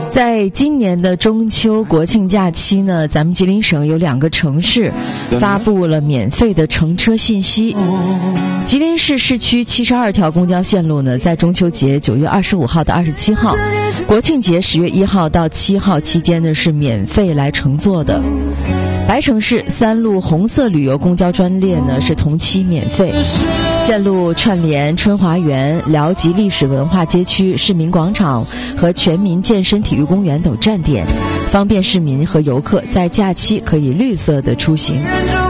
在今年的中秋国庆假期呢，咱们吉林省有2个城市发布了免费的乘车信息。吉林市市区72条公交线路呢，在中秋节9月25号到27号，国庆节10月1号到7号期间呢是免费来乘坐的。白城市3路红色旅游公交专列呢是同期免费，线路串联春华园、辽吉历史文化街区、市民广场和全民健身体育公园等站点，方便市民和游客在假期可以绿色的出行。